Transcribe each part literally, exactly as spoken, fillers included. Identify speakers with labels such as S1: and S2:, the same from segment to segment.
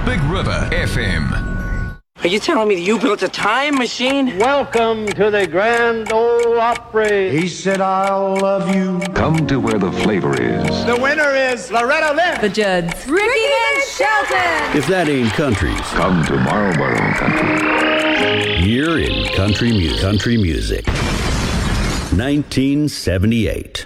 S1: Big River F M.
S2: Are you telling me that you built a time machine?
S3: Welcome to the Grand Ole Opry.
S4: He said, I'll love you.
S5: Come to where the flavor is.
S3: The winner is Loretta Lynn.
S6: The Judds.
S7: Ricky and Shelton.
S8: If that ain't countries.
S5: Come to Marlboro Country.
S8: Year in country music. Country music. nineteen seventy-eight.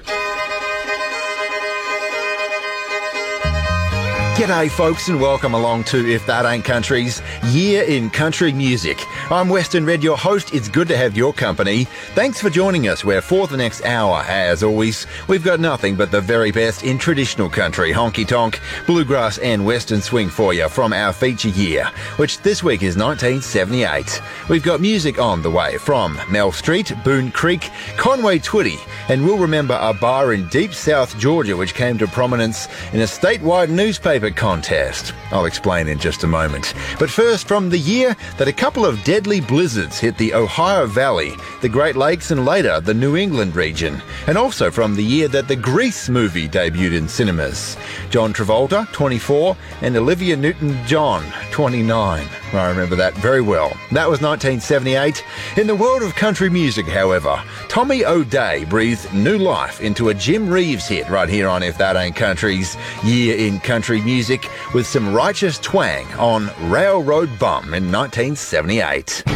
S9: G'day folks and welcome along to If That Ain't Country's Year in Country Music. I'm Weston Red, your host. It's good to have your company. Thanks for joining us, where for the next hour, as always, we've got nothing but the very best in traditional country, honky-tonk, bluegrass and western swing for you from our feature year, which this week is nineteen seventy-eight. We've got music on the way from Mel Street, Boone Creek, Conway Twitty, and we'll remember a bar in deep South Georgia which came to prominence in a statewide newspaper contest. I'll explain in just a moment. But first, from the year that a couple of deadly blizzards hit the Ohio Valley, the Great Lakes and later the New England region, and also from the year that the Grease movie debuted in cinemas. John Travolta, twenty-four, and Olivia Newton-John, twenty-nine. I remember that very well. That was nineteen seventy-eight. In the world of country music, however, Tommy O'Day breathed new life into a Jim Reeves hit right here on If That Ain't Country's Year in Country Music with some righteous twang on Railroad Bum in nineteen seventy-eight.